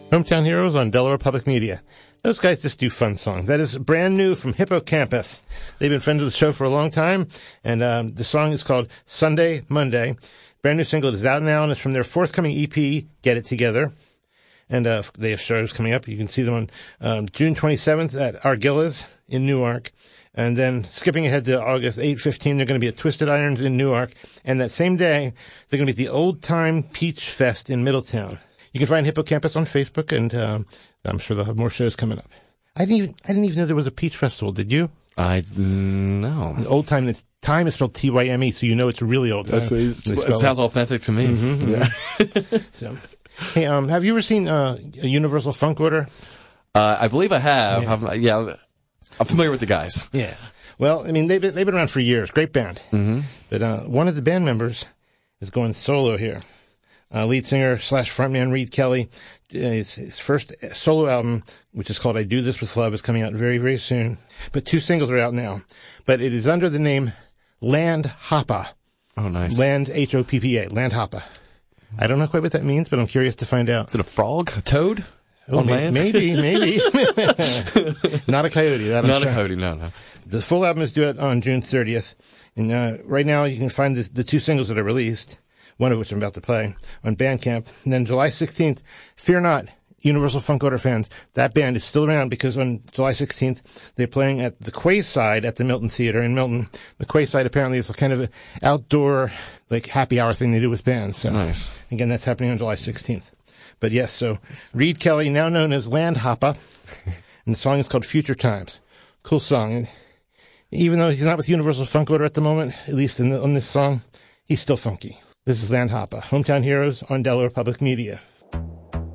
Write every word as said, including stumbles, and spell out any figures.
Hometown Heroes on Delaware Public Media. Those guys just do fun songs. That is brand new from Hippocampus. They've been friends of the show for a long time, and um, the song is called Sunday, Monday. Brand new single. It is out now, and it's from their forthcoming E P, Get It Together. And uh, they have shows coming up. You can see them on um, June twenty-seventh at Argilla's in Newark. And then skipping ahead to August eighth, fifteen, they're going to be at Twisted Irons in Newark. And that same day, they're going to be at the Old Time Peach Fest in Middletown. You can find Hippocampus on Facebook, and um, I'm sure they'll have more shows coming up. I didn't even I didn't even know there was a Peach Festival. Did you? I no. Old Time. It's time is spelled T Y M E, so you know it's really old time. That's a, it sounds authentic to me. Mm-hmm, yeah. Mm-hmm. So, hey, um, have you ever seen uh, a Universal Funk Order? Uh, I believe I have. Yeah. I'm, yeah, I'm familiar with the guys. Yeah. Well, I mean, they've been, they've been around for years. Great band. Mm-hmm. But uh, one of the band members is going solo here. Uh, lead singer slash frontman Reed Kelly. Uh, his, his first solo album, which is called I Do This With Love, is coming out very, very soon. But two singles are out now. But it is under the name Land Hoppa. Oh, nice. Land, H O P P A. Land Hoppa. I don't know quite what that means, but I'm curious to find out. Is it a frog? A toad? Oh, on may- land? Maybe, maybe. Not a coyote. That I'm Not sure. a coyote, no, no. The full album is due out on June thirtieth. And uh, right now you can find the, the two singles that are released, one of which I'm about to play, on Bandcamp. And then July sixteenth, fear not, Universal Funk Order fans, that band is still around because on July sixteenth, they're playing at the Quayside at the Milton Theater in Milton. The Quayside apparently is a kind of an outdoor, like, happy hour thing they do with bands. So, nice. Again, that's happening on July sixteenth. But yes, so Reed Kelly, now known as Land Hoppa, and the song is called Future Times. Cool song. And even though he's not with Universal Funk Order at the moment, at least in the, on this song, he's still funky. This is Land Hoppa, Hometown Heroes on Delaware Public Media.